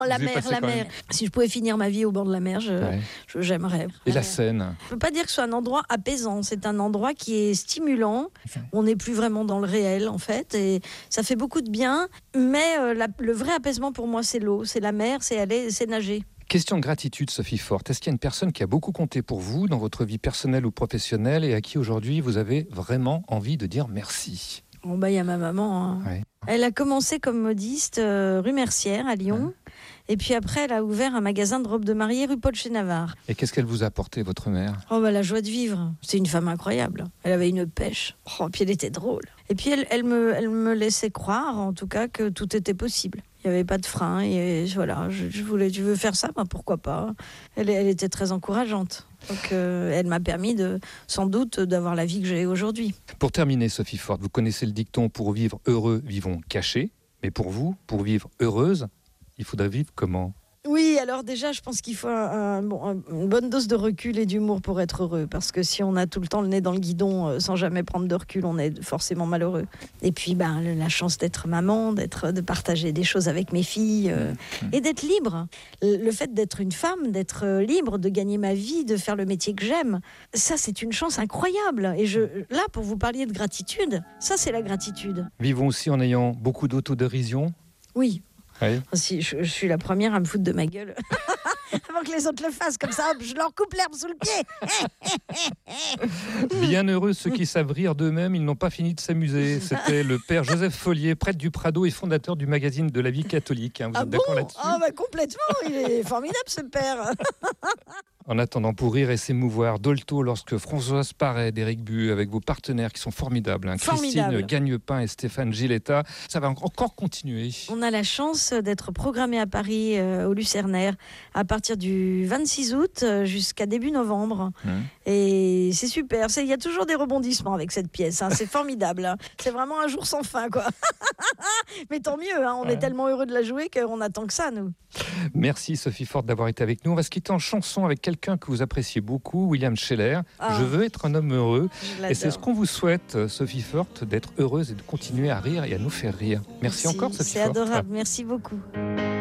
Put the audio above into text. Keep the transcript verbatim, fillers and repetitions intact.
La Vous y mer, passez la quand mer. même. Si je pouvais finir ma vie au bord de la mer, je, Ouais. je- j'aimerais. Et la Ouais. Seine? Je ne peux pas dire que ce soit un endroit apaisant. C'est un endroit qui est stimulant. On n'est plus vraiment dans le réel, en fait. Et ça fait beaucoup de bien. Mais euh, la- le vrai apaisement pour moi, c'est l'eau. C'est la mer, c'est aller, c'est nager. Question de gratitude, Sophie Forte. Est-ce qu'il y a une personne qui a beaucoup compté pour vous dans votre vie personnelle ou professionnelle et à qui aujourd'hui vous avez vraiment envie de dire merci? Bon, bah, il y a ma maman. Hein. Ouais. Elle a commencé comme modiste euh, rue Mercière, à Lyon. Ouais. Et puis après, elle a ouvert un magasin de robes de mariée rue Paul Chénavard. Et qu'est-ce qu'elle vous a apporté, votre mère? Oh, bah, la joie de vivre. C'est une femme incroyable. Elle avait une pêche. Oh, puis elle était drôle. Et puis elle, elle, me, elle me laissait croire, en tout cas, que tout était possible. Il n'y avait pas de frein. Et voilà, je, je voulais, tu veux faire ça, bah, pourquoi pas. Elle, elle était très encourageante. Donc euh, elle m'a permis, de, sans doute, d'avoir la vie que j'ai aujourd'hui. Pour terminer, Sophie Forte, vous connaissez le dicton « Pour vivre heureux, vivons cachés ». Mais pour vous, pour vivre heureuse, il faudrait vivre comment? Oui, alors déjà, je pense qu'il faut un, un, bon, un, une bonne dose de recul et d'humour pour être heureux. Parce que si on a tout le temps le nez dans le guidon euh, sans jamais prendre de recul, on est forcément malheureux. Et puis, ben, la chance d'être maman, d'être, de partager des choses avec mes filles euh, mmh. et d'être libre. Le, le fait d'être une femme, d'être libre, de gagner ma vie, de faire le métier que j'aime, ça, c'est une chance incroyable. Et je, là, pour vous parler de gratitude, ça, c'est la gratitude. Vivons aussi en ayant beaucoup d'autodérision? Oui. Oui. Si, je, je suis la première à me foutre de ma gueule avant que les autres le fassent, comme ça, hop, je leur coupe l'herbe sous le pied. Bien heureux ceux qui savent rire d'eux-mêmes, ils n'ont pas fini de s'amuser. C'était le père Joseph Follier, prêtre du Prado et fondateur du magazine de la vie catholique. Hein, vous ah êtes bon d'accord là-dessus? Ah bah complètement, il est formidable ce père. En attendant, pour rire et s'émouvoir, Dolto lorsque Françoise Paré d'Éric Bu avec vos partenaires qui sont formidables, hein, Formidable. Christine Gagnepin et Stéphane Giletta, ça va encore continuer. On a la chance d'être programmé à Paris euh, au Lucernaire à partir du vingt-six août jusqu'à début novembre. Mmh. Et c'est super, il y a toujours des rebondissements avec cette pièce, hein, c'est formidable. Hein. C'est vraiment un jour sans fin, quoi. Mais tant mieux, hein, on ouais. est tellement heureux de la jouer qu'on attend que ça, nous. Merci Sophie Forte d'avoir été avec nous. On va se quitter en chanson avec quelqu'un que vous appréciez beaucoup, William Scheller. Ah. Je veux être un homme heureux. Et c'est ce qu'on vous souhaite, Sophie Forte, d'être heureuse et de continuer à rire et à nous faire rire. Merci, Merci. encore, Sophie C'est Forte. C'est adorable, merci beaucoup.